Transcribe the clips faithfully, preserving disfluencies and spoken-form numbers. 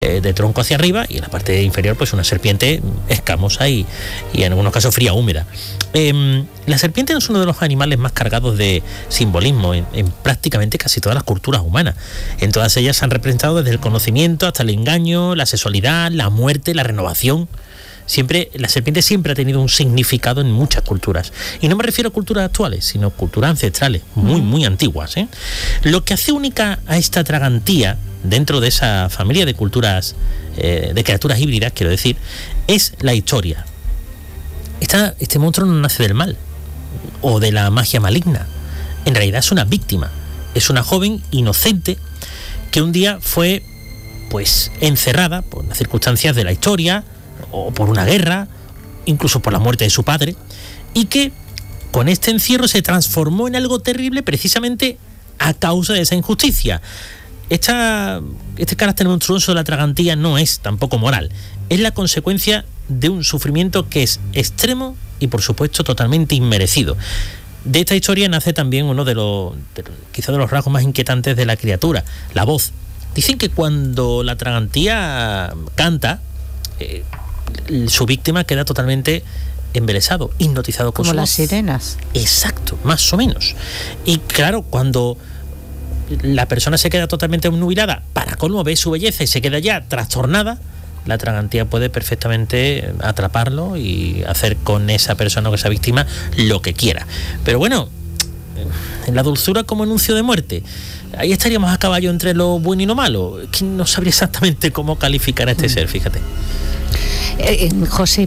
eh, de tronco hacia arriba, y en la parte inferior pues una serpiente escamosa y, y en algunos casos fría, húmeda. Eh, la serpiente es uno de los animales más cargados de simbolismo en, en prácticamente casi todas las culturas humanas. En todas ellas se han representado desde el conocimiento hasta el engaño, la sexualidad, la muerte, la renovación. Siempre, la serpiente siempre ha tenido un significado en muchas culturas. Y no me refiero a culturas actuales, sino culturas ancestrales, muy, muy antiguas, ¿eh? Lo que hace única a esta tragantía, dentro de esa familia de culturas, eh, de criaturas híbridas, quiero decir, es la historia. Esta, este monstruo no nace del mal o de la magia maligna. En realidad es una víctima. Es una joven inocente que un día fue, pues, encerrada por las circunstancias de la historia, o por una guerra, incluso por la muerte de su padre, y que con este encierro se transformó en algo terrible precisamente a causa de esa injusticia. Esta, este carácter monstruoso de la tragantía no es tampoco moral, es la consecuencia de un sufrimiento que es extremo y por supuesto totalmente inmerecido. De esta historia nace también uno de los, de, quizá de los rasgos más inquietantes de la criatura, la voz. Dicen que cuando la tragantía canta, eh, su víctima queda totalmente embelesado, hipnotizado con como su las voz. sirenas. Exacto, más o menos. Y claro, cuando la persona se queda totalmente obnubilada, para colmo ve su belleza y se queda ya trastornada, la tragantía puede perfectamente atraparlo y hacer con esa persona o esa víctima lo que quiera. Pero bueno, en la dulzura como anuncio de muerte, ahí estaríamos a caballo entre lo bueno y lo malo. Que no sabría exactamente cómo calificar a este mm. ser, fíjate. Eh, eh, José,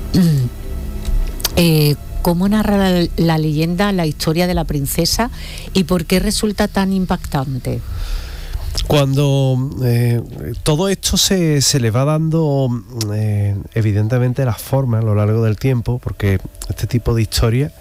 eh, ¿cómo narra la, la leyenda la historia de la princesa y por qué resulta tan impactante? Cuando eh, todo esto se, se le va dando eh, evidentemente las formas a lo largo del tiempo, porque este tipo de historias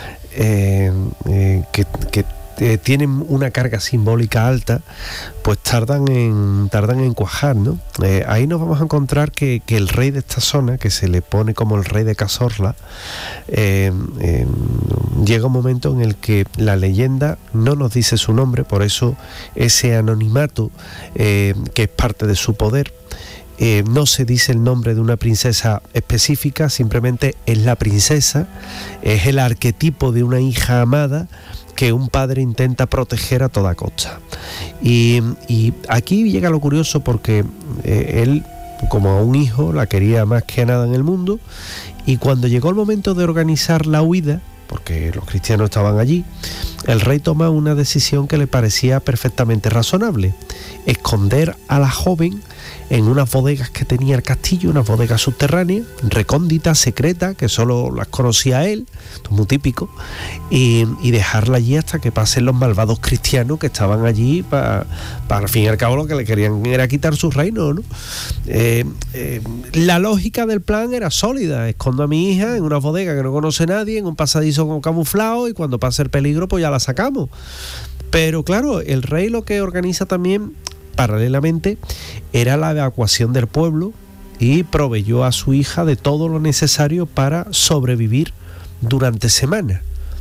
eh, eh, que, que eh, tienen una carga simbólica alta, pues tardan en tardan en cuajar, ¿no? Eh, ahí nos vamos a encontrar que, que el rey de esta zona, que se le pone como el rey de Cazorla, eh, eh, llega un momento en el que la leyenda no nos dice su nombre, por eso ese anonimato eh, que es parte de su poder. Eh, no se dice el nombre de una princesa específica, simplemente es la princesa, es el arquetipo de una hija amada que un padre intenta proteger a toda costa. Y, y aquí llega lo curioso, porque eh, él, como a un hijo, la quería más que nada en el mundo, y cuando llegó el momento de organizar la huida, porque los cristianos estaban allí, el rey toma una decisión que le parecía perfectamente razonable: esconder a la joven en unas bodegas que tenía el castillo, unas bodegas subterráneas, recónditas, secretas, que solo las conocía él, esto es muy típico, y, y dejarla allí hasta que pasen los malvados cristianos que estaban allí para, para al fin y al cabo lo que le querían era quitar su reino, ¿no? Eh, eh, la lógica del plan era sólida: escondo a mi hija en una bodega que no conoce nadie, en un pasadizo con camuflado, y cuando pase el peligro pues ya la sacamos. Pero claro, el rey lo que organiza también paralelamente era la evacuación del pueblo y proveyó a su hija de todo lo necesario para sobrevivir durante semanas.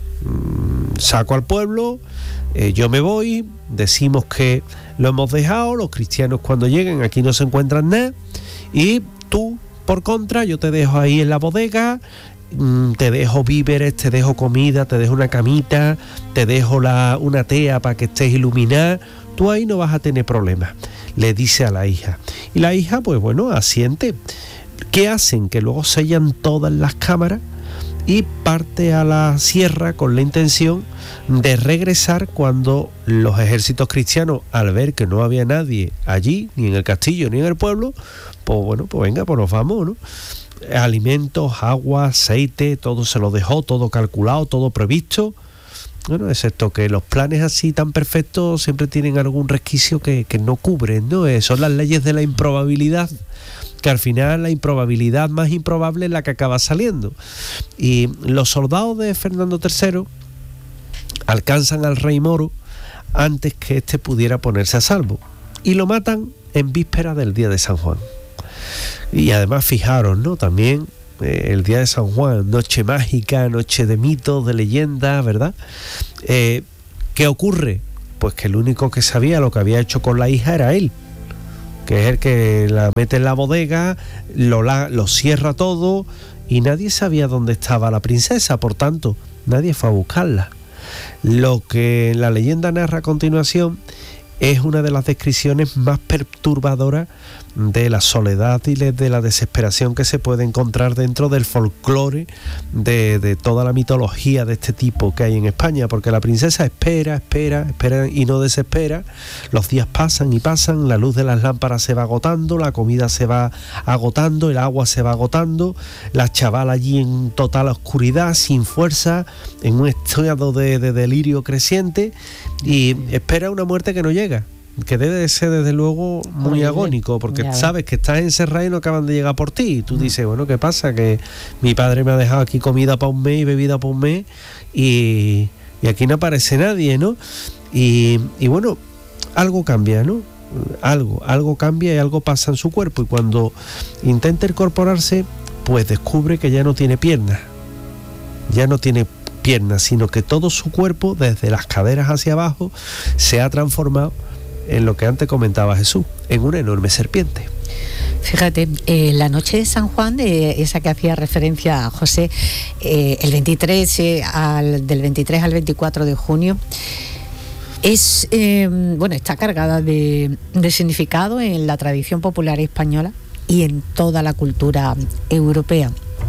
Mm, saco al pueblo, eh, yo me voy, decimos que lo hemos dejado, los cristianos cuando lleguen aquí no se encuentran nada, y tú, por contra, yo te dejo ahí en la bodega, mm, te dejo víveres, te dejo comida, te dejo una camita, te dejo la, una tea para que estés iluminada. Tú ahí no vas a tener problemas, le dice a la hija. Y la hija, pues bueno, asiente. ¿Qué hacen? Que luego sellan todas las cámaras y parte a la sierra con la intención de regresar cuando los ejércitos cristianos, al ver que no había nadie allí, ni en el castillo ni en el pueblo, pues bueno, pues venga, pues nos vamos, ¿no? Alimentos, agua, aceite, todo se lo dejó, todo calculado, todo previsto. Bueno, excepto que los planes así tan perfectos siempre tienen algún resquicio que, que no cubren, ¿no? Eh, son las leyes de la improbabilidad, que al final la improbabilidad más improbable es la que acaba saliendo. Y los soldados de Fernando tercero alcanzan al rey moro antes que éste pudiera ponerse a salvo, y lo matan en víspera del día de San Juan. Y además, fijaros, ¿no? También eh, el día de San Juan, noche mágica, noche de mitos, de leyendas, ¿verdad? Eh, ¿Qué ocurre? Pues que el único que sabía lo que había hecho con la hija era él. que es el que la mete en la bodega, lo, la, lo cierra todo, y nadie sabía dónde estaba la princesa, por tanto, nadie fue a buscarla. Lo que la leyenda narra a continuación es una de las descripciones más perturbadoras de la soledad y de la desesperación que se puede encontrar dentro del folclore de, de toda la mitología de este tipo que hay en España, porque la princesa espera, espera, espera y no desespera. Los días pasan y pasan, la luz de las lámparas se va agotando, la comida se va agotando, el agua se va agotando, la chavala allí en total oscuridad, sin fuerza, en un estado de, de delirio creciente, y espera una muerte que no llega, que debe de ser desde luego muy Oye, agónico, porque sabes que estás encerrado y no acaban de llegar por ti, y tú dices, bueno, ¿qué pasa? Que mi padre me ha dejado aquí comida para un mes y bebida para un mes, y, y aquí no aparece nadie, ¿no? Y, y bueno, algo cambia, ¿no? Algo, algo cambia y algo pasa en su cuerpo, y cuando intenta incorporarse, pues descubre que ya no tiene piernas, ya no tiene piernas, sino que todo su cuerpo, desde las caderas hacia abajo, se ha transformado en lo que antes comentaba Jesús, en una enorme serpiente. Fíjate, eh, la noche de San Juan, eh, esa que hacía referencia a José, eh, el veintitrés, eh, al, del veintitrés al veinticuatro de junio, es eh, bueno, está cargada de, de significado en la tradición popular española y en toda la cultura europea.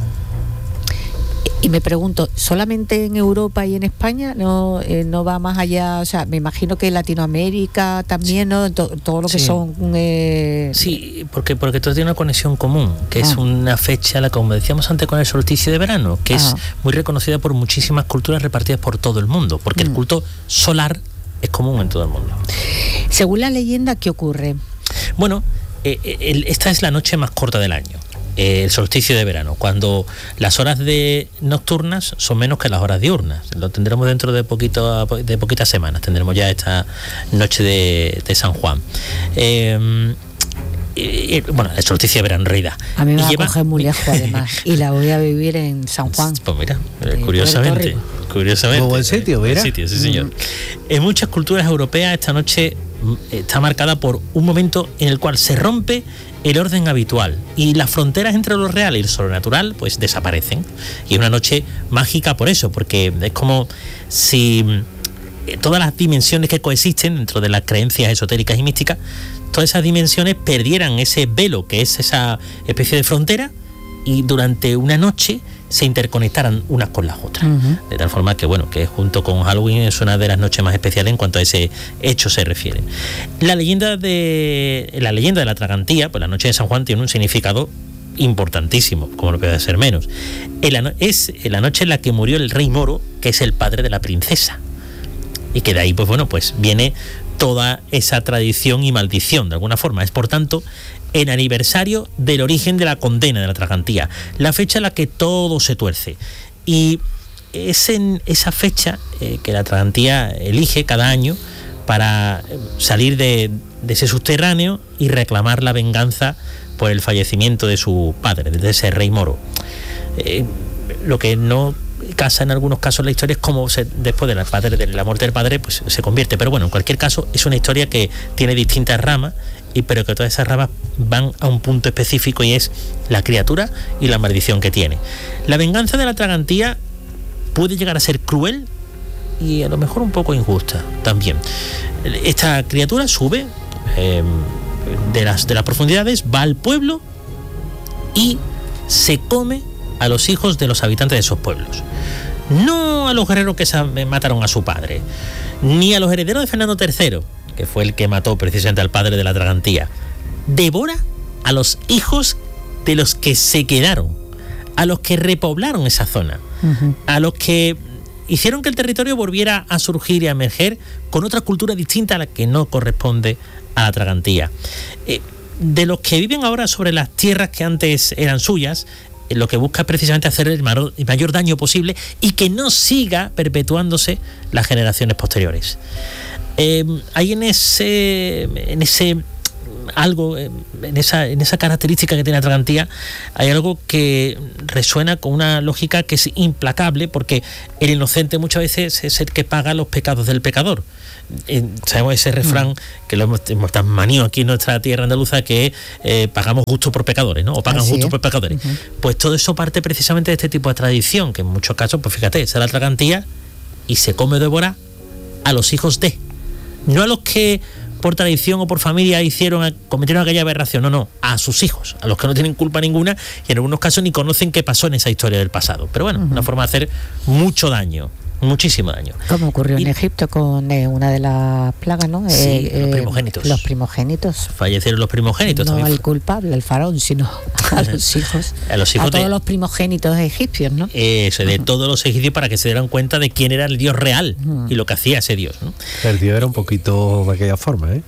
Y me pregunto, ¿solamente en Europa y en España? ¿No, eh, no va más allá? O sea, me imagino que en Latinoamérica también, ¿no? Todo, todo lo que sí. son... Eh... Sí, porque, porque todo tiene una conexión común, que ah. es una fecha, la como decíamos antes con el solsticio de verano, que ah. es muy reconocida por muchísimas culturas repartidas por todo el mundo, porque mm. el culto solar es común en todo el mundo. Según la leyenda, ¿qué ocurre? Bueno, eh, el, esta es la noche más corta del año. El solsticio de verano, cuando las horas de nocturnas son menos que las horas diurnas. Lo tendremos dentro de poquito de poquitas semanas, tendremos ya esta noche de, de San Juan. Eh, y, y, bueno, el solsticio de verano en realidad. A mí me y va lleva... a coger muy lejos además, y la voy a vivir en San Juan. Pues mira, eh, curiosamente, curiosamente. Muy buen sitio, ¿verdad? Buen sitio, sí señor. Mm. En muchas culturas europeas esta noche está marcada por un momento en el cual se rompe el orden habitual y las fronteras entre lo real y lo sobrenatural pues desaparecen, y es una noche mágica por eso, porque es como si todas las dimensiones que coexisten dentro de las creencias esotéricas y místicas, todas esas dimensiones perdieran ese velo que es esa especie de frontera, y durante una noche se interconectaran unas con las otras. Uh-huh. De tal forma que, bueno, que junto con Halloween es una de las noches más especiales en cuanto a ese hecho se refiere. La leyenda de la leyenda de la Tragantía, pues la noche de San Juan tiene un significado importantísimo, como no puede ser menos. Es la noche en la que murió el rey Moro, que es el padre de la princesa. Y que de ahí, pues bueno, pues viene toda esa tradición y maldición, de alguna forma. Es, por tanto, el aniversario del origen de la condena de la Tragantía, la fecha en la que todo se tuerce. Y es en esa fecha eh, que la Tragantía elige cada año para salir de, de ese subterráneo y reclamar la venganza por el fallecimiento de su padre, de ese rey Moro. Eh, lo que no casa en algunos casos la historia es cómo se, después de la, padre, de la muerte del padre pues se convierte, pero bueno, en cualquier caso es una historia que tiene distintas ramas, y pero que todas esas ramas van a un punto específico, y es la criatura y la maldición que tiene. La venganza de la Tragantía puede llegar a ser cruel y a lo mejor un poco injusta también. Esta criatura sube eh, de las, de las profundidades, va al pueblo y se come a los hijos de los habitantes de esos pueblos. No a los guerreros que mataron a su padre, ni a los herederos de Fernando tercero, que fue el que mató precisamente al padre de la Tragantía. Devora a los hijos de los que se quedaron, a los que repoblaron esa zona, uh-huh. a los que hicieron que el territorio volviera a surgir y a emerger con otra cultura distinta a la que no corresponde a la Tragantía. Eh, de los que viven ahora sobre las tierras que antes eran suyas, lo que busca es precisamente hacer el mayor, el mayor daño posible y que no siga perpetuándose las generaciones posteriores. Eh, hay en ese, en ese algo en esa, en esa característica que tiene la tragantía, hay algo que resuena con una lógica que es implacable, porque el inocente muchas veces es el que paga los pecados del pecador. Eh, sabemos ese refrán mm. que lo hemos, hemos tan manío aquí en nuestra tierra andaluza, que eh, pagamos justo por pecadores, ¿no? O pagan Así justo es. por pecadores. Uh-huh. Pues todo eso parte precisamente de este tipo de tradición, que en muchos casos, pues fíjate, se da la tragantía y se come o devora a los hijos de, no a los que por tradición o por familia hicieron, cometieron aquella aberración, no, no, a sus hijos, a los que no tienen culpa ninguna y en algunos casos ni conocen qué pasó en esa historia del pasado. Pero bueno, uh-huh. una forma de hacer mucho daño, muchísimo daño. Como ocurrió y, en Egipto con eh, una de las plagas, ¿no? Sí, eh, los primogénitos. Eh, los primogénitos. Fallecieron los primogénitos. No también al culpable, al faraón, sino a los hijos. a los hijos a todos de, los primogénitos egipcios, ¿no? Eso, de uh-huh. todos los egipcios, para que se dieran cuenta de quién era el dios real uh-huh. y lo que hacía ese dios, ¿no? El dios era un poquito de aquella forma, ¿eh?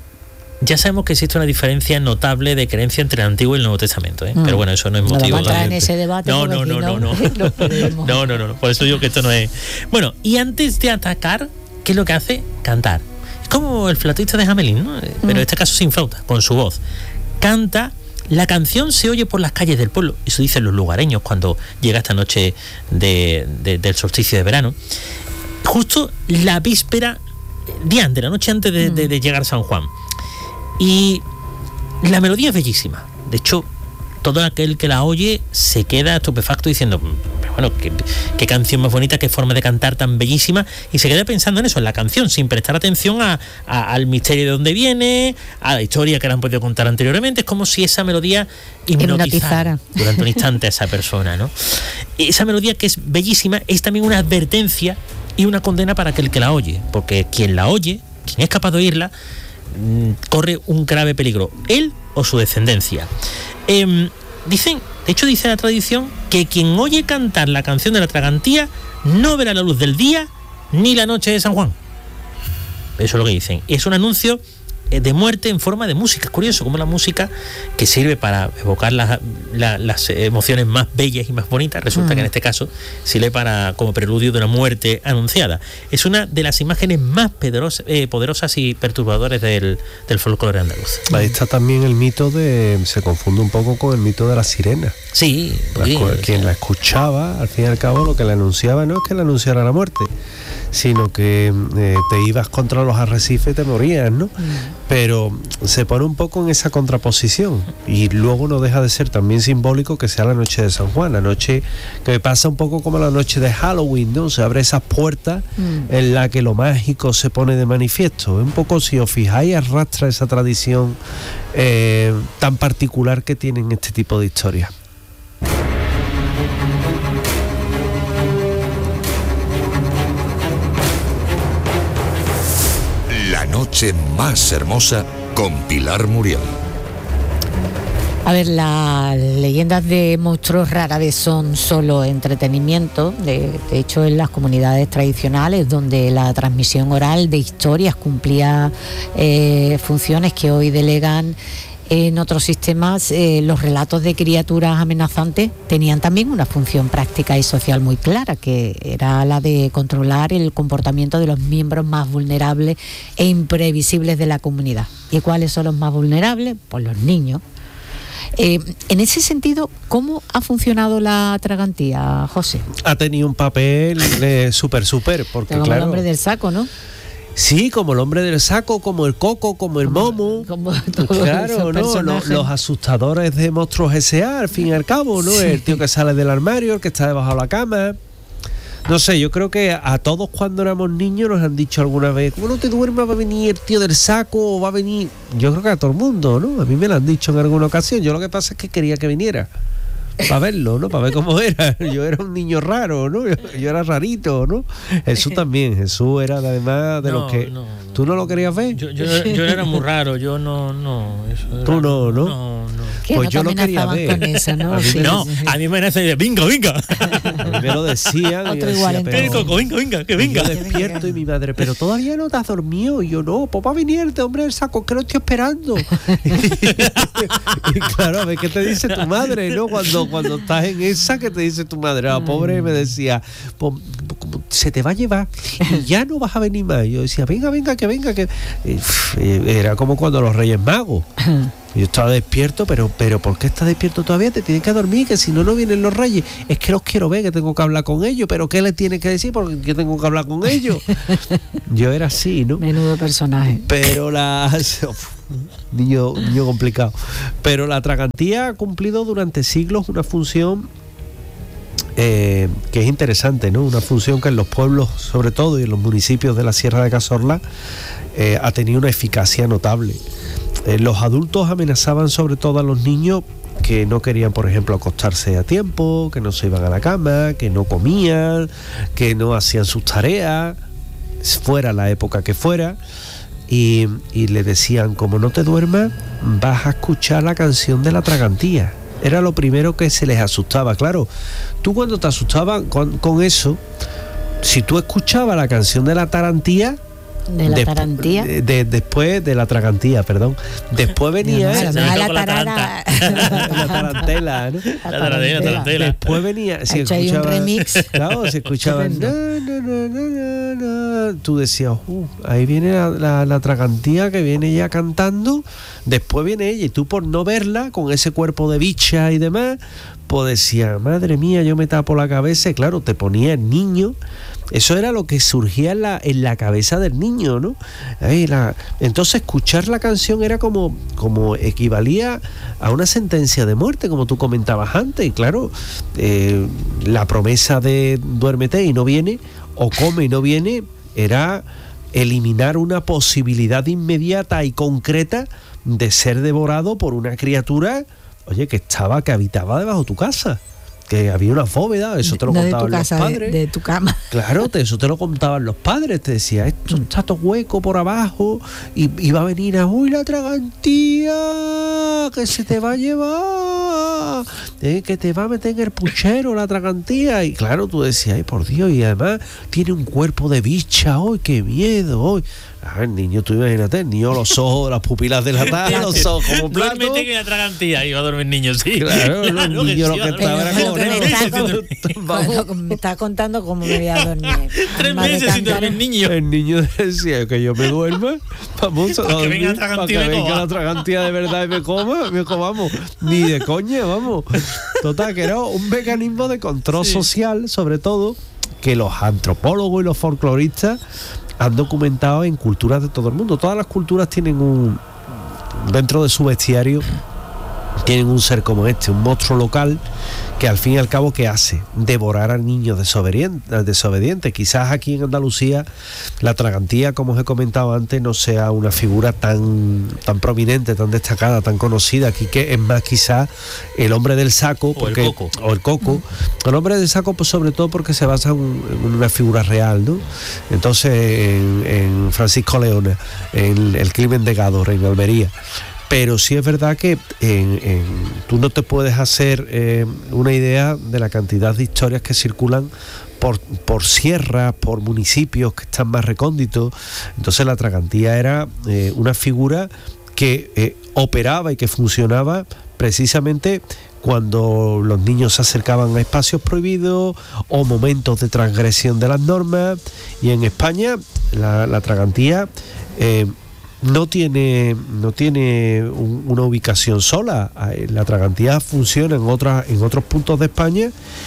Ya sabemos que existe una diferencia notable de creencia entre el Antiguo y el Nuevo Testamento, ¿eh? Mm. Pero bueno, eso no es motivo. No vamos en ese debate. No, no, no, no, no. No, no, no, no. Por eso digo que esto no es. Bueno, y antes de atacar, ¿qué es lo que hace? Cantar. Es como el flautista de Hamelin, ¿no? Pero mm. en este caso sin flauta, con su voz. Canta. La canción se oye por las calles del pueblo, eso dicen los lugareños cuando llega esta noche de, de, del solsticio de verano. Justo la víspera, día antes, la noche antes de, mm. de, de llegar San Juan. Y la melodía es bellísima. De hecho, todo aquel que la oye se queda estupefacto diciendo, bueno, qué, qué canción más bonita, qué forma de cantar tan bellísima, y se queda pensando en eso, en la canción, sin prestar atención a, a, al misterio de dónde viene, a la historia que le han podido contar anteriormente. Es como si esa melodía hipnotizara durante un instante a esa persona, ¿no? Esa melodía, que es bellísima, es también una advertencia y una condena para aquel que la oye, porque quien la oye, quien es capaz de oírla, corre un grave peligro, él o su descendencia. Eh, dicen, de hecho dice la tradición, que quien oye cantar la canción de la tragantía no verá la luz del día ni la noche de San Juan. Eso es lo que dicen. Es un anuncio de muerte en forma de música. Es curioso como la música, que sirve para evocar las, la, las emociones más bellas y más bonitas, resulta mm. que en este caso sirve para como preludio de una muerte anunciada. Es una de las imágenes más poderosas, eh, poderosas y perturbadoras del, del folclore andaluz. Ahí está también el mito de, se confunde un poco con el mito de la sirena. Sí, la, sí quien sí. la escuchaba, al fin y al cabo, lo que le anunciaba no es que le anunciara la muerte, sino que eh, te ibas contra los arrecifes y te morías, ¿no? Mm. Pero se pone un poco en esa contraposición, y luego no deja de ser también simbólico que sea la noche de San Juan, la noche que pasa un poco como la noche de Halloween, ¿no? Se abre esas puertas mm. en la que lo mágico se pone de manifiesto. Un poco, si os fijáis, arrastra esa tradición eh, tan particular que tienen este tipo de historias. La noche más hermosa con Pilar Muriel. A ver, las leyendas de monstruos rara vez son solo entretenimiento. De, de hecho, en las comunidades tradicionales, donde la transmisión oral de historias cumplía eh, funciones que hoy delegan en otros sistemas, eh, los relatos de criaturas amenazantes tenían también una función práctica y social muy clara, que era la de controlar el comportamiento de los miembros más vulnerables e imprevisibles de la comunidad. ¿Y cuáles son los más vulnerables? Pues los niños. Eh, en ese sentido, ¿cómo ha funcionado la tragantía, José? Ha tenido un papel eh, súper, súper, porque como claro... el hombre del saco, ¿no? Sí, como el hombre del saco, como el coco, como el como, momo. Como todos claro, ¿no? Los, los asustadores de Monstruos ese a, al fin y al cabo, ¿no? Sí. El tío que sale del armario, el que está debajo de la cama. No sé, yo creo que a todos cuando éramos niños nos han dicho alguna vez, ¿cómo no te duermas? ¿Va a venir el tío del saco o va a venir...? Yo creo que a todo el mundo, ¿no? A mí me lo han dicho en alguna ocasión. Yo lo que pasa es que quería que viniera para verlo, ¿no? Para ver cómo era. Yo era un niño raro, ¿no? Yo, yo era rarito, ¿no? Jesús también. Jesús era además de no, los que... No, no, ¿Tú no lo querías ver? Yo, yo, yo era muy raro, yo no... no eso ¿Tú no, no? No, no. Que pues no yo te lo quería amenazaban ver. con eso, ¿no? A mí Sí, me- No, sí, sí. a mí me nace venga, venga. A mí me lo decían. y yo Otro decía, igual, pero- El coco, venga, venga, que y venga. Yo despierto y mi madre, pero todavía no te has dormido. Y yo, no, pues va a venir este hombre del saco, que lo estoy esperando. Y claro, a ver qué te dice tu madre, ¿no? Cuando, cuando estás en esa, que te dice tu madre. La pobre me decía, pues, como se te va a llevar y ya no vas a venir más. Y yo decía, venga, venga, que venga, que. Y, pff, era como cuando los Reyes Magos. Yo estaba despierto, pero, pero ¿por qué estás despierto todavía? Te tienes que dormir, que si no, no vienen los reyes. Es que los quiero ver, que tengo que hablar con ellos. ¿Pero qué les tienes que decir? Porque yo tengo que hablar con ellos. Yo era así, ¿no? Menudo personaje. Pero la... Uf, niño, niño complicado. Pero la tragantía ha cumplido durante siglos una función eh, que es interesante, ¿no? Una función que en los pueblos, sobre todo, y en los municipios de la Sierra de Cazorla, eh, ha tenido una eficacia notable. Eh, los adultos amenazaban sobre todo a los niños que no querían, por ejemplo, acostarse a tiempo, que no se iban a la cama, que no comían, que no hacían sus tareas, fuera la época que fuera, y, y le decían, como no te duermas, vas a escuchar la canción de la tragantía. Era lo primero que se les asustaba. Claro, tú cuando te asustabas con, con eso, si tú escuchabas la canción de la tarantía, De la Despu- tarantía. de- de- después de la tragantía, perdón. Después venía No, no, eh, no, me la toco la tarara. la tarantela, ¿no? La tarantela, la tarantela. Después venía, si Ha hecho ahí un escuchaba, remix. claro, si escuchaba, Estupendo. na, na, na, na, na, na, tú decías, uh, ahí viene la, la, la tragantía que viene ya cantando, después viene ella y tú por no verla con ese cuerpo de bicha y demás, pues decía, madre mía, yo me tapo la cabeza y claro, te ponía el niño. Eso era lo que surgía en la, en la cabeza del niño, ¿no? Ahí la, entonces escuchar la canción era como, como equivalía a una sentencia de muerte, como tú comentabas antes. Y claro, eh, la promesa de duérmete y no viene, o come y no viene, era eliminar una posibilidad inmediata y concreta de ser devorado por una criatura, oye, que estaba, que habitaba debajo de tu casa. Que había una bóveda, eso te lo No de tu contaban los casa, de, padres. de tu cama. Claro, te, eso te lo contaban los padres, te decía, esto está todo hueco por abajo y iba a venir a, uy, la tragantía, que se te va a llevar, eh, que te va a meter en el puchero la tragantía. Y claro, tú decías, ay, por Dios, y además tiene un cuerpo de bicha, hoy qué miedo, hoy. A ver, niño, tú imagínate, el niño, los ojos, las pupilas dilatadas, los ojos como platos. Duérmete que la tragantía. Iba a dormir niño, sí. Claro, los Claro niños lo sí, que iba a estaban dormir. era Pero como, que me "No, está con- vamos". Bueno, me está contando cómo me voy a dormir. Tres Madre meses sin cántaro. dormir niño. El niño decía que yo me duerma, vamos a Para que dormir, venga la para tragantía que y me venga coma. la tragantía de verdad y me coma, me comamos, ni de coña, vamos. Total, que era un mecanismo de control Sí. social, sobre todo, que los antropólogos y los folcloristas han documentado en culturas de todo el mundo. Todas las culturas tienen un, dentro de su bestiario, tienen un ser como este, un monstruo local que al fin y al cabo, ¿qué hace? Devorar al niño desobediente, al desobediente. Quizás aquí en Andalucía la tragantía, como os he comentado antes, no sea una figura tan, tan prominente, tan destacada, tan conocida. Aquí que es más quizás el hombre del saco, O el porque, coco. o el coco. El hombre del saco, pues sobre todo porque se basa en, en una figura real, ¿no? Entonces, en, en Francisco Leona, en El crimen de Gádor, en Almería. Pero sí es verdad que en, en, tú no te puedes hacer eh, una idea de la cantidad de historias que circulan por, por sierras, por municipios que están más recónditos. Entonces la tragantía era eh, una figura que eh, operaba y que funcionaba precisamente cuando los niños se acercaban a espacios prohibidos o momentos de transgresión de las normas. Y en España la, la tragantía... Eh, no tiene no tiene un, una ubicación sola. La tragantía funciona en otras en otros puntos de España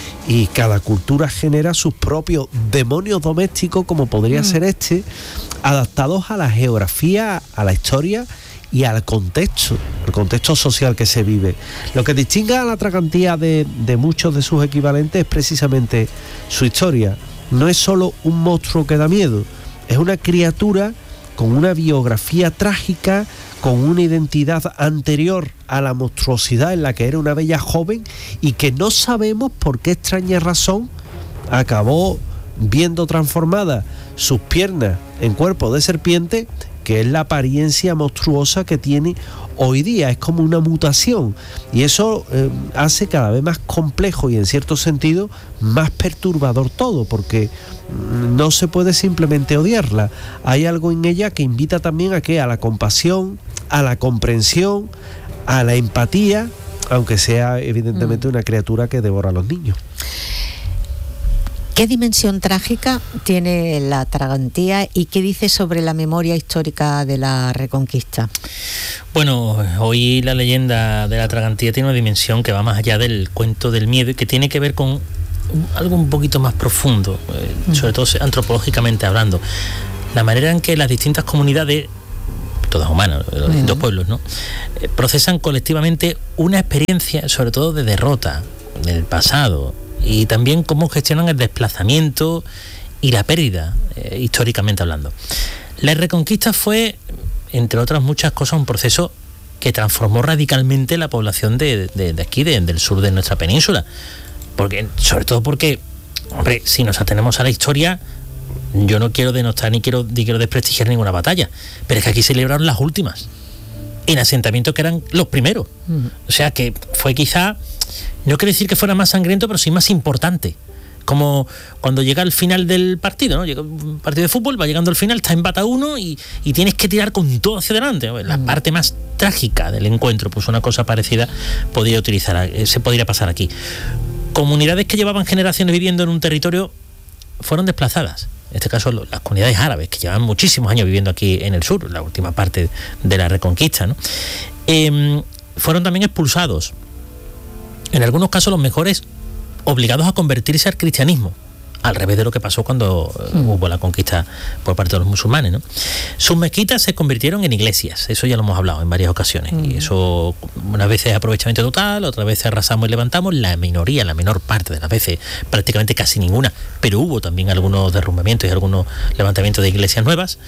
y cada cultura genera sus propios demonios domésticos, como podría mm. ser este, adaptados a la geografía, a la historia y al contexto, el contexto social que se vive. Lo que distingue a la tragantía de, de muchos de sus equivalentes es precisamente su historia. No es solo un monstruo que da miedo, es una criatura con una biografía trágica, con una identidad anterior a la monstruosidad en la que era una bella joven y que no sabemos por qué extraña razón acabó viendo transformadas sus piernas en cuerpo de serpiente porque es la apariencia monstruosa que tiene hoy día, es como una mutación, y eso eh, hace cada vez más complejo y en cierto sentido más perturbador todo, porque no se puede simplemente odiarla, hay algo en ella que invita también a que a la compasión, a la comprensión, a la empatía, aunque sea evidentemente una criatura que devora a los niños. ¿Qué dimensión trágica tiene la Tragantía y qué dice sobre la memoria histórica de la Reconquista? Bueno, hoy la leyenda de la Tragantía tiene una dimensión que va más allá del cuento del miedo y que tiene que ver con algo un poquito más profundo, eh, sobre todo antropológicamente hablando. La manera en que las distintas comunidades, todas humanas, los distintos pueblos, ¿no?, eh, procesan colectivamente una experiencia, sobre todo de derrota del pasado, y también cómo gestionan el desplazamiento y la pérdida, eh, históricamente hablando. La Reconquista fue, entre otras muchas cosas, un proceso que transformó radicalmente la población de, de, de aquí, de, del sur de nuestra península. Porque, sobre todo porque, hombre, si nos atenemos a la historia, yo no quiero denostar ni quiero, ni quiero desprestigiar ninguna batalla, pero es que aquí se libraron las últimas, en asentamientos que eran los primeros. Uh-huh. O sea que fue quizá, no quiero decir que fuera más sangriento, pero sí más importante. Como cuando llega al final del partido, ¿no? Llega un partido de fútbol, va llegando al final, está empata uno y, y tienes que tirar con todo hacia adelante. La uh-huh. parte más trágica del encuentro, pues una cosa parecida podría utilizar, se podría pasar aquí. Comunidades que llevaban generaciones viviendo en un territorio fueron desplazadas. En este caso, las comunidades árabes, que llevan muchísimos años viviendo aquí en el sur, la última parte de la Reconquista, ¿no? Eh, fueron también expulsados. En algunos casos, los mejores obligados a convertirse al cristianismo, al revés de lo que pasó cuando mm. hubo la conquista por parte de los musulmanes, ¿no? Sus mezquitas se convirtieron en iglesias, eso ya lo hemos hablado en varias ocasiones, mm. y eso unas veces es aprovechamiento total, otras veces arrasamos y levantamos, la minoría, la menor parte de las veces, prácticamente casi ninguna, pero hubo también algunos derrumbamientos y algunos levantamientos de iglesias nuevas,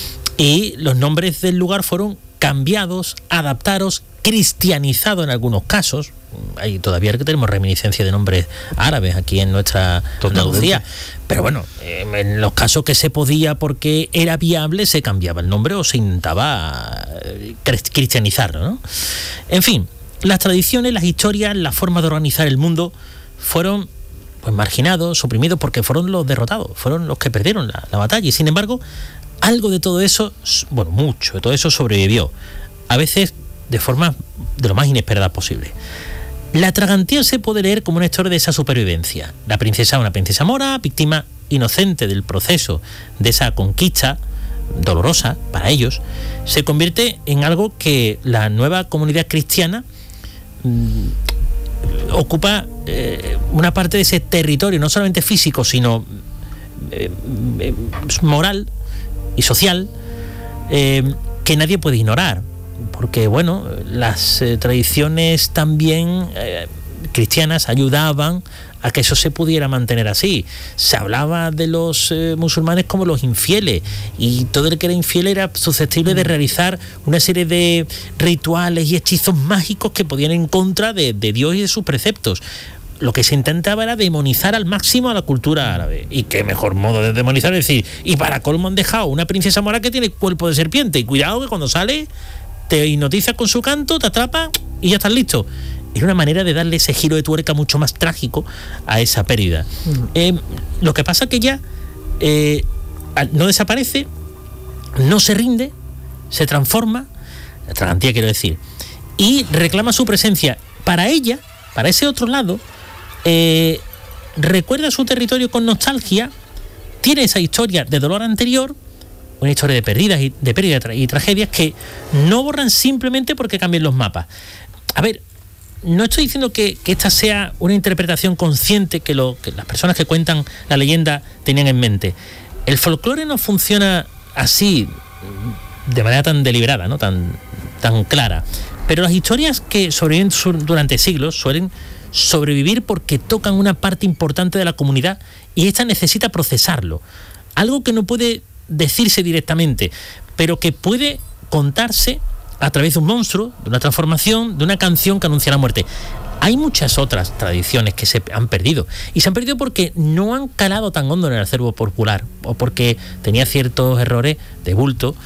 y los nombres del lugar fueron cambiados, adaptados, cristianizados en algunos casos. Hay todavía que tenemos reminiscencia de nombres árabes aquí en nuestra Andalucía, pero bueno, eh, en los casos que se podía porque era viable se cambiaba el nombre o se intentaba eh, cristianizarlo, ¿no? En fin, las tradiciones, las historias, la forma de organizar el mundo fueron pues marginados, suprimidos, porque fueron los derrotados, fueron los que perdieron la, la batalla, y sin embargo algo de todo eso, bueno, mucho de todo eso sobrevivió, a veces de forma de lo más inesperada posible. La Tragantía se puede leer como una historia de esa supervivencia. La princesa, una princesa mora, víctima inocente del proceso de esa conquista dolorosa para ellos, se convierte en algo que la nueva comunidad cristiana mmm, ocupa eh, una parte de ese territorio, no solamente físico, sino eh, eh, moral y social, eh, que nadie puede ignorar. Porque, bueno, las eh, tradiciones también eh, cristianas ayudaban a que eso se pudiera mantener así. Se hablaba de los eh, musulmanes como los infieles, y todo el que era infiel era susceptible de realizar una serie de rituales y hechizos mágicos que podían ir en contra de, de Dios y de sus preceptos. Lo que se intentaba era demonizar al máximo a la cultura árabe. Y qué mejor modo de demonizar, es decir, y para colmo han dejado una princesa mora que tiene cuerpo de serpiente, y cuidado que cuando sale te hipnotiza con su canto, te atrapa y ya estás listo. Era una manera de darle ese giro de tuerca mucho más trágico a esa pérdida. Mm. Eh, lo que pasa es que ella eh, no desaparece, no se rinde, se transforma, la Tragantía quiero decir, y reclama su presencia. Para ella, para ese otro lado, eh, recuerda su territorio con nostalgia, tiene esa historia de dolor anterior, una historia de pérdidas y de pérdidas y tragedias que no borran simplemente porque cambien los mapas. A ver, no estoy diciendo que, que esta sea una interpretación consciente que, lo, que las personas que cuentan la leyenda tenían en mente. El folclore no funciona así de manera tan deliberada, ¿no? tan, tan clara. Pero las historias que sobreviven durante siglos suelen sobrevivir porque tocan una parte importante de la comunidad y esta necesita procesarlo. Algo que no puede decirse directamente, pero que puede contarse a través de un monstruo, de una transformación, de una canción que anuncia la muerte. Hay muchas otras tradiciones que se han perdido, y se han perdido porque no han calado tan hondo en el acervo popular, o porque tenía ciertos errores de bulto,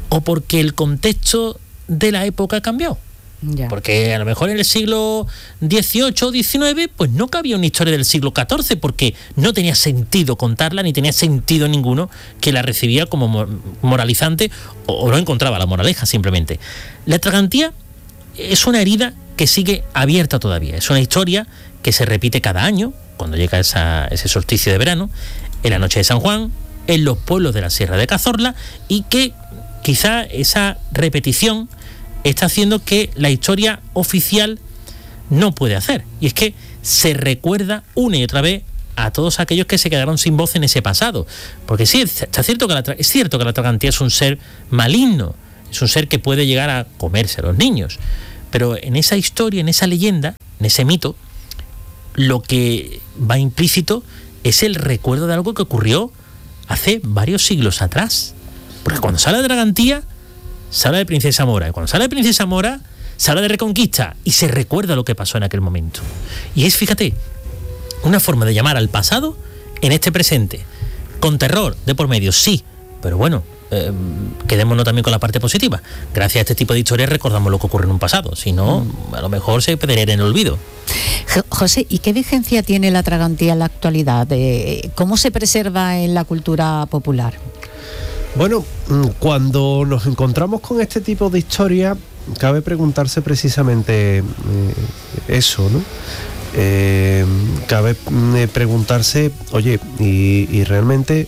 o porque el contexto de la época ha cambiado. Ya. Porque a lo mejor en el siglo dieciocho o diecinueve pues no cabía una historia del siglo catorce, porque no tenía sentido contarla, ni tenía sentido ninguno que la recibía como moralizante, o, o no encontraba la moraleja simplemente. La tragantía es una herida que sigue abierta todavía. Es una historia que se repite cada año, cuando llega esa, ese solsticio de verano, en la noche de San Juan, en los pueblos de la Sierra de Cazorla, y que quizá esa repetición está haciendo que la historia oficial no puede hacer. Y es que se recuerda una y otra vez a todos aquellos que se quedaron sin voz en ese pasado. Porque sí, está cierto que la, es cierto que la tragantía es un ser maligno, es un ser que puede llegar a comerse a los niños. Pero en esa historia, en esa leyenda, en ese mito, lo que va implícito es el recuerdo de algo que ocurrió hace varios siglos atrás. Porque cuando se habla de tragantía, se habla de Princesa Mora, y cuando se habla de Princesa Mora, se habla de Reconquista, y se recuerda lo que pasó en aquel momento. Y es, fíjate, una forma de llamar al pasado en este presente, con terror de por medio, sí, pero bueno, eh, quedémonos también con la parte positiva. Gracias a este tipo de historias recordamos lo que ocurre en un pasado, si no, a lo mejor se perdería en el olvido. José, ¿y qué vigencia tiene la tragantía en la actualidad? ¿Cómo se preserva en la cultura popular? Bueno, cuando nos encontramos con este tipo de historia, cabe preguntarse precisamente eh, eso, ¿no? Eh, cabe eh, preguntarse, oye, y, y realmente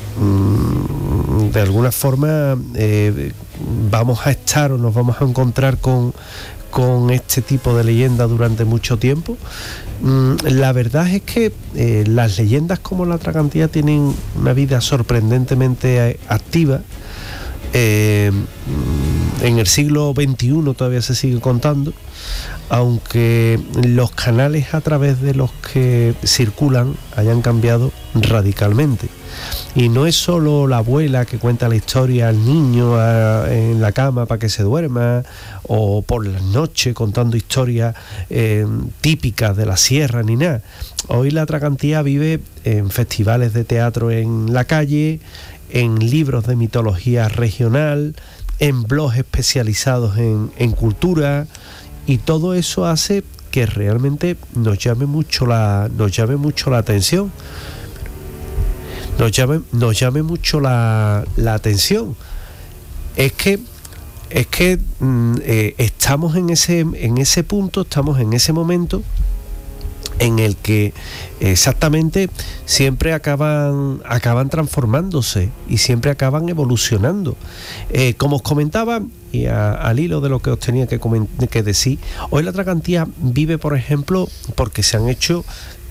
mm, de alguna forma eh, vamos a estar o nos vamos a encontrar con, con este tipo de leyenda durante mucho tiempo. La verdad es que eh, las leyendas como la tragantía tienen una vida sorprendentemente activa. Eh, en el siglo veintiuno todavía se sigue contando, aunque los canales a través de los que circulan hayan cambiado radicalmente. Y no es solo la abuela que cuenta la historia al niño a, en la cama para que se duerma, o por las noches contando historias eh, típicas de la sierra ni nada. Hoy la tragantía vive en festivales de teatro en la calle, en libros de mitología regional, en blogs especializados en, en cultura, y todo eso hace que realmente nos llame mucho la, nos llame mucho la atención. Nos llame, nos llame mucho la, la atención. Es que es que mm, eh, estamos en ese, en ese punto, estamos en ese momento en el que exactamente siempre acaban, acaban transformándose y siempre acaban evolucionando. Eh, como os comentaba, y a, al hilo de lo que os tenía que, que decir, hoy la tragantía vive, por ejemplo, porque se han hecho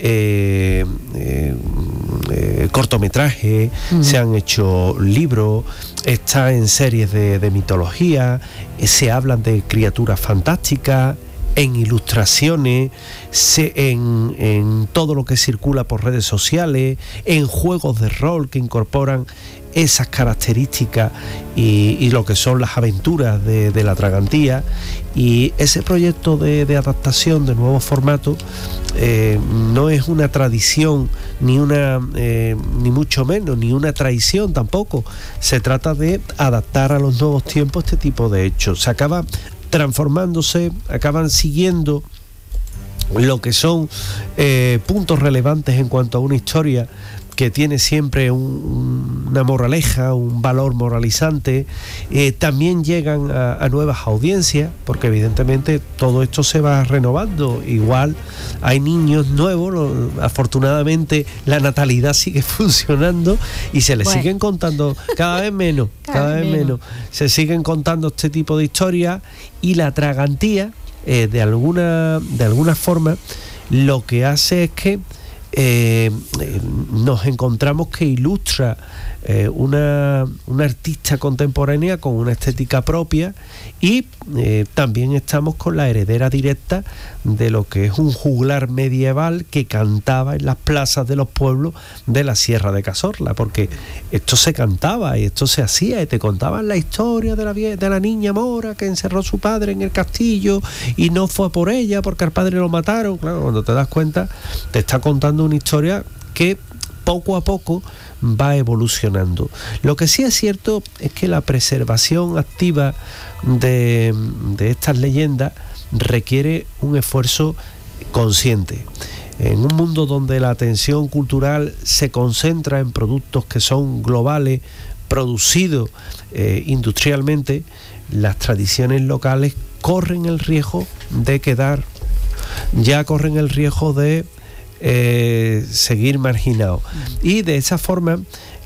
eh, eh, eh, cortometrajes, uh-huh. se han hecho libros, está en series de, de mitología, eh, se hablan de criaturas fantásticas, en ilustraciones, se, en, en todo lo que circula por redes sociales, en juegos de rol que incorporan esas características y, y lo que son las aventuras de, de la tragantía. Y ese proyecto de, de adaptación de nuevos formatos eh, no es una tradición, ni una eh, ni mucho menos, ni una traición tampoco. Se trata de adaptar a los nuevos tiempos este tipo de hechos. Se acaba transformándose, acaban siguiendo lo que son eh, puntos relevantes en cuanto a una historia que tiene siempre un, una moraleja, un valor moralizante. Eh, también llegan a, a nuevas audiencias, porque evidentemente todo esto se va renovando. Igual hay niños nuevos, lo, afortunadamente la natalidad sigue funcionando y se les bueno. siguen contando cada vez menos, cada, cada vez menos. menos. Se siguen contando este tipo de historias, y la tragantía, eh, de alguna, de alguna forma, lo que hace es que Eh, eh, nos encontramos que ilustra eh, una, una artista contemporánea con una estética propia, y eh, también estamos con la heredera directa de lo que es un juglar medieval que cantaba en las plazas de los pueblos de la Sierra de Cazorla, porque esto se cantaba y esto se hacía, y te contaban la historia de la, de la niña mora que encerró a su padre en el castillo y no fue por ella porque al padre lo mataron. Claro, cuando te das cuenta, te está contando una historia que poco a poco va evolucionando. Lo que sí es cierto es que la preservación activa de, de estas leyendas requiere un esfuerzo consciente. En un mundo donde la atención cultural se concentra en productos que son globales, producidos eh, industrialmente, las tradiciones locales corren el riesgo de quedar, ya corren el riesgo de eh, seguir marginados. Y de esa forma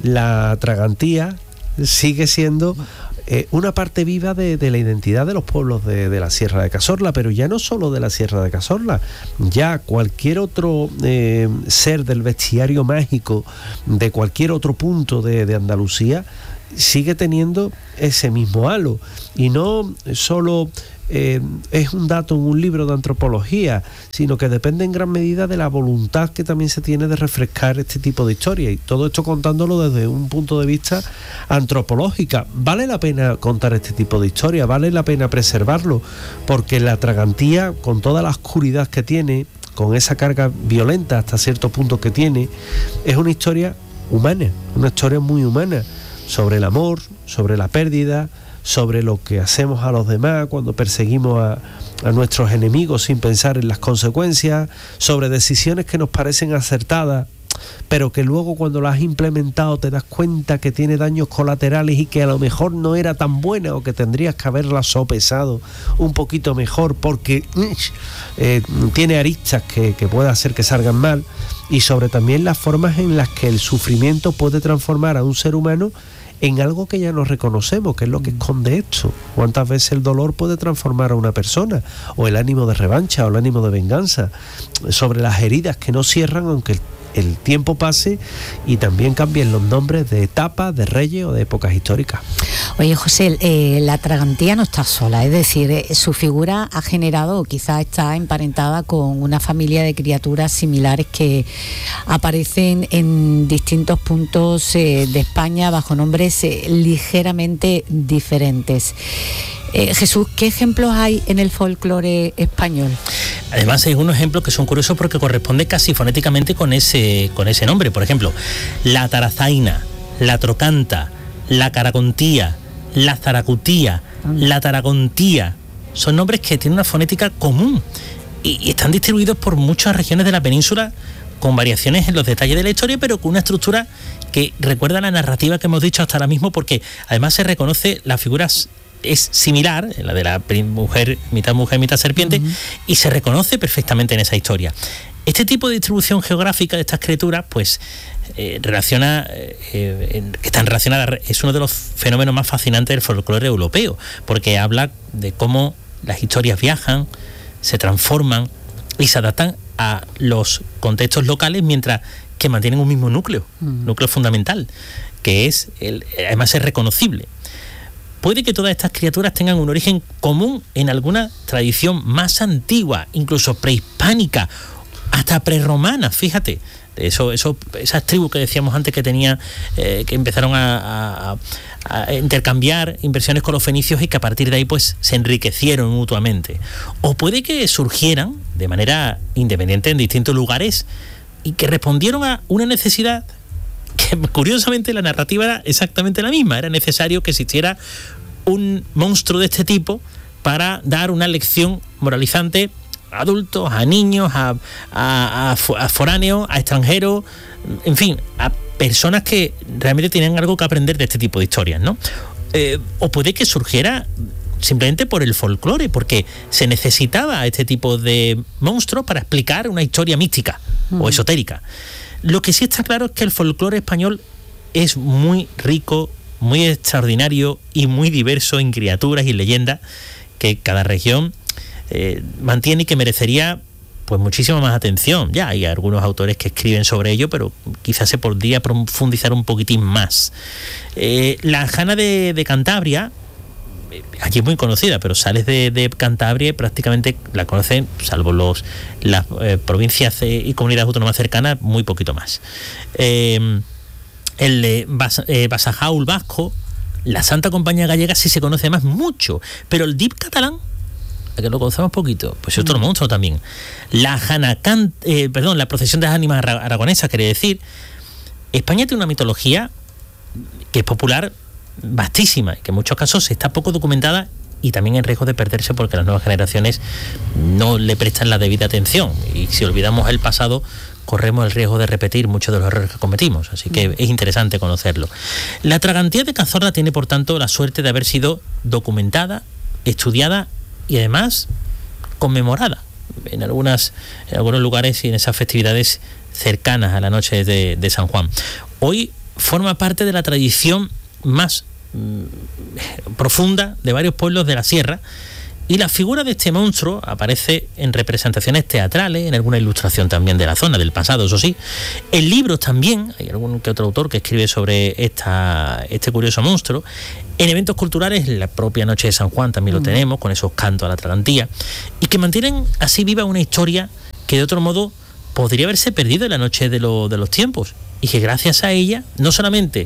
la tragantía sigue siendo eh, una parte viva de, de la identidad de los pueblos de, de la Sierra de Cazorla, pero ya no solo de la Sierra de Cazorla, ya cualquier otro eh, ser del bestiario mágico de cualquier otro punto de, de Andalucía sigue teniendo ese mismo halo. Y no solo eh, es un dato en un libro de antropología, sino que depende en gran medida de la voluntad que también se tiene de refrescar este tipo de historia, y todo esto contándolo desde un punto de vista antropológica. Vale la pena contar este tipo de historia, vale la pena preservarlo, porque la tragantía, con toda la oscuridad que tiene, con esa carga violenta hasta cierto punto que tiene, es una historia humana, una historia muy humana, sobre el amor, sobre la pérdida, sobre lo que hacemos a los demás cuando perseguimos a, a nuestros enemigos sin pensar en las consecuencias, sobre decisiones que nos parecen acertadas, pero que luego cuando las has implementado te das cuenta que tiene daños colaterales y que a lo mejor no era tan buena, o que tendrías que haberla sopesado un poquito mejor porque eh, tiene aristas que, que puede hacer que salgan mal, y sobre también las formas en las que el sufrimiento puede transformar a un ser humano en algo que ya no reconocemos, que es lo que esconde esto. Cuántas veces el dolor puede transformar a una persona, o el ánimo de revancha, o el ánimo de venganza, sobre las heridas que no cierran aunque el, el tiempo pase, y también cambien los nombres de etapas, de reyes o de épocas históricas. Oye, José, eh, la tragantía no está sola, es decir, eh, su figura ha generado, o quizás está emparentada con una familia de criaturas similares que aparecen en distintos puntos eh, de España bajo nombres eh, ligeramente diferentes. Eh, Jesús, ¿qué ejemplos hay en el folclore español? Además hay unos ejemplos que son curiosos porque corresponden casi fonéticamente con ese, con ese nombre. Por ejemplo, la tarazaina, la trocanta, la caracontía, la zaracutía, la taracontía. Son nombres que tienen una fonética común y, y están distribuidos por muchas regiones de la península, con variaciones en los detalles de la historia, pero con una estructura que recuerda la narrativa que hemos dicho hasta ahora mismo, porque además se reconoce las figuras. Es similar, la de la mujer, mitad mujer, mitad serpiente, uh-huh. y se reconoce perfectamente en esa historia. Este tipo de distribución geográfica de estas criaturas, pues, eh, relaciona, eh, que están relacionadas, es uno de los fenómenos más fascinantes del folclore europeo, porque habla de cómo las historias viajan, se transforman y se adaptan a los contextos locales, mientras que mantienen un mismo núcleo, uh-huh. núcleo fundamental, que es, el, además es reconocible. Puede que todas estas criaturas tengan un origen común en alguna tradición más antigua, incluso prehispánica, hasta prerromana, fíjate. Eso, eso, esas tribus que decíamos antes que tenía, eh, que empezaron a, a, a intercambiar inversiones con los fenicios y que a partir de ahí pues se enriquecieron mutuamente. O puede que surgieran de manera independiente en distintos lugares y que respondieron a una necesidad que curiosamente la narrativa era exactamente la misma. Era necesario que existiera un monstruo de este tipo para dar una lección moralizante a adultos, a niños, a, a, a foráneos, a extranjeros, en fin, a personas que realmente tienen algo que aprender de este tipo de historias, ¿no? Eh, o puede que surgiera simplemente por el folclore, porque se necesitaba este tipo de monstruos para explicar una historia mística uh-huh. o esotérica. Lo que sí está claro es que el folclore español es muy rico, muy extraordinario y muy diverso en criaturas y leyendas que cada región eh, mantiene y que merecería pues muchísima más atención. Ya hay algunos autores que escriben sobre ello, pero quizás se podría profundizar un poquitín más. Eh, la Jana de, de Cantabria, aquí es muy conocida, pero sales de, de Cantabria y prácticamente la conocen, salvo los las eh, provincias eh, y comunidades autónomas cercanas, muy poquito más. Eh, el de Bas, eh, Basajaul vasco, la Santa Compañía Gallega sí se conoce más mucho, pero el Dip catalán, que lo conocemos poquito, pues es otro mm. monstruo también. La Janacán, eh, perdón, la procesión de las ánimas aragonesas, quería decir, España tiene una mitología que es popular, vastísima, que en muchos casos está poco documentada y también en riesgo de perderse porque las nuevas generaciones no le prestan la debida atención, y si olvidamos el pasado corremos el riesgo de repetir muchos de los errores que cometimos, así que es interesante conocerlo. La Tragantía de Cazorla tiene por tanto la suerte de haber sido documentada, estudiada y además conmemorada en, algunas, en algunos lugares y en esas festividades cercanas a la noche de, de San Juan. Hoy forma parte de la tradición más mmm, profunda de varios pueblos de la sierra, y la figura de este monstruo aparece en representaciones teatrales, en alguna ilustración también de la zona, del pasado, eso sí. En libros también, hay algún que otro autor que escribe sobre esta, este curioso monstruo. En eventos culturales, la propia Noche de San Juan también mm. lo tenemos, con esos cantos a la Tragantía, y que mantienen así viva una historia que de otro modo podría haberse perdido en la noche de, lo, de los tiempos, y que gracias a ella no solamente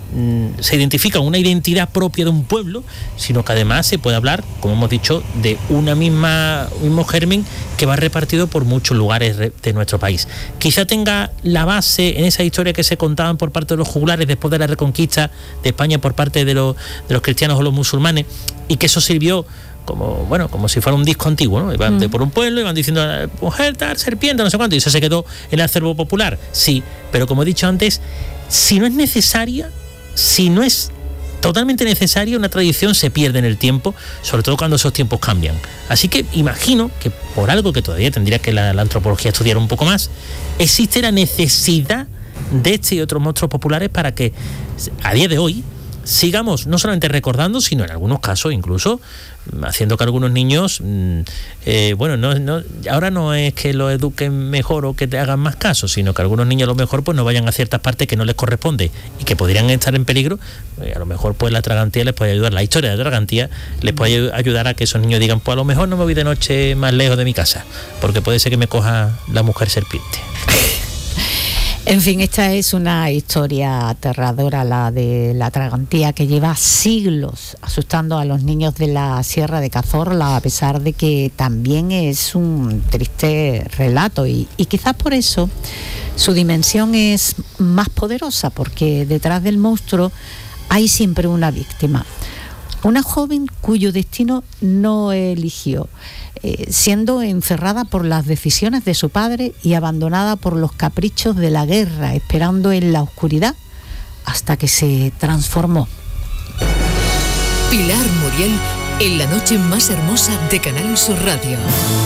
se identifica una identidad propia de un pueblo, sino que además se puede hablar, como hemos dicho, de una misma un mismo germen que va repartido por muchos lugares de nuestro país. Quizá tenga la base en esa historia que se contaban por parte de los juglares después de la reconquista de España por parte de los, de los cristianos o los musulmanes, y que eso sirvió como bueno como si fuera un disco antiguo, ¿no? Iban mm. de por un pueblo, iban diciendo mujer, tal, serpiente, no sé cuánto, y eso se quedó en el acervo popular, sí, pero como he dicho antes, si no es necesaria, si no es totalmente necesaria, una tradición se pierde en el tiempo, sobre todo cuando esos tiempos cambian. Así que imagino que por algo que todavía tendría que la, la antropología estudiar un poco más, existe la necesidad de este y otros monstruos populares para que a día de hoy sigamos no solamente recordando, sino en algunos casos incluso haciendo que algunos niños, eh, bueno, no, no, ahora no es que lo eduquen mejor o que te hagan más caso, sino que algunos niños a lo mejor pues no vayan a ciertas partes que no les corresponde y que podrían estar en peligro. Eh, a lo mejor pues la Tragantía les puede ayudar, la historia de la Tragantía les puede ayudar a que esos niños digan, pues a lo mejor no me voy de noche más lejos de mi casa, porque puede ser que me coja la mujer serpiente. En fin, esta es una historia aterradora, la de la Tragantía, que lleva siglos asustando a los niños de la Sierra de Cazorla, a pesar de que también es un triste relato, y, y quizás por eso su dimensión es más poderosa, porque detrás del monstruo hay siempre una víctima, una joven cuyo destino no eligió, eh, siendo encerrada por las decisiones de su padre y abandonada por los caprichos de la guerra, esperando en la oscuridad hasta que se transformó. Pilar Muriel en la noche más hermosa de Canal Sur Radio.